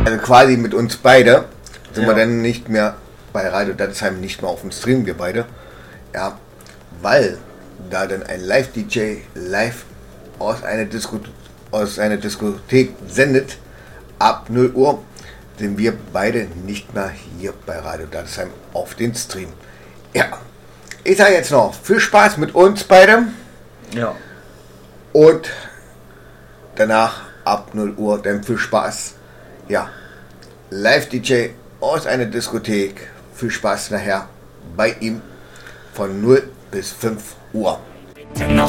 Also quasi mit uns beide sind Ja. wir dann nicht mehr bei Radio Datzheim, nicht mehr auf dem Stream, wir beide. Ja, weil da dann ein Live-DJ live aus einer Diskothek sendet, ab 0 Uhr, sind wir beide nicht mehr hier bei Radio Datzheim auf den Stream. Ja, ich sage jetzt noch, viel Spaß mit uns beide. Ja. Und danach ab 0 Uhr dann viel Spaß. Ja, Live-DJ aus einer Diskothek. Viel Spaß nachher bei ihm von 0 bis 5 Uhr.